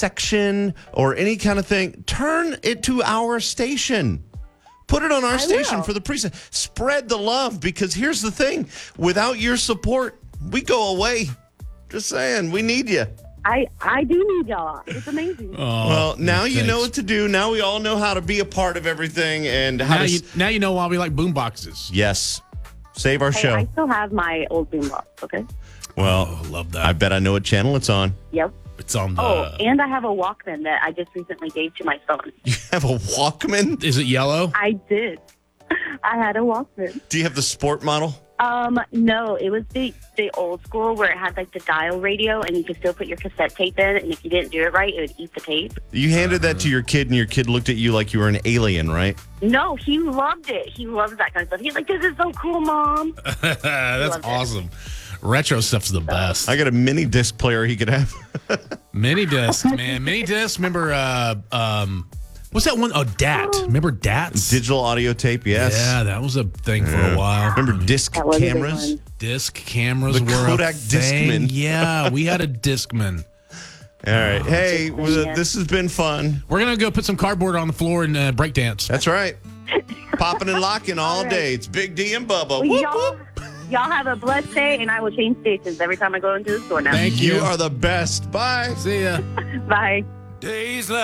section or any kind of thing, turn it to our station. Put it on our station for the precinct. Spread the love, because here's the thing. Without your support, we go away. Just saying, we need you. I do need y'all. It's amazing. Well, now you know what to do. Now we all know how to be a part of everything and how now you know why we like boom boxes. Yes. Save our Hey, show. I still have my old boombox, okay? Well, love that. I bet I know what channel it's on. Yep. It's on the. Oh, and I have a Walkman that I just recently gave to my son. You have a Walkman? Is it yellow? I did. I had a Walkman. Do you have the sport model? No, it was the old school where it had like the dial radio and you could still put your cassette tape in, and if you didn't do it right, it would eat the tape. You handed that to your kid, and your kid looked at you like you were an alien, right? No, he loved it. He loves that kind of stuff. He's like, "This is so cool, Mom." That's awesome. Retro stuff's the best. I got a mini disc player he could have. Mini disc, man. Mini disc. Remember, what's that one? Oh, DAT. Remember DATs? Digital audio tape, yes. Yeah, that was a thing for a while. Remember disc That was a big cameras? one. Disc cameras The were Kodak a thing. Discman. Yeah, we had a Discman. All right. Hey, Discman, this has been fun. We're going to go put some cardboard on the floor and break dance. That's right. Popping and locking all right. day. It's Big D and Bubba. Well, Whoop, whoop. y'all have a blessed day, and I will change stations every time I go into the store now. Thank you. You are the best. Bye. See ya. Bye. Days